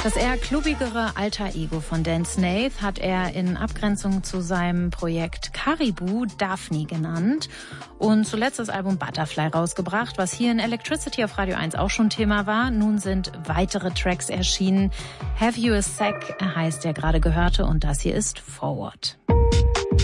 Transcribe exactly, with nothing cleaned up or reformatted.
Das eher klubbigere Alter Ego von Dan Snaith hat er in Abgrenzung zu seinem Projekt Caribou Daphne genannt und zuletzt das Album Butterfly rausgebracht, was hier in Electricity auf Radio eins auch schon Thema war. Nun sind weitere Tracks erschienen. Have You a Sec heißt der gerade gehörte und das hier ist Forward.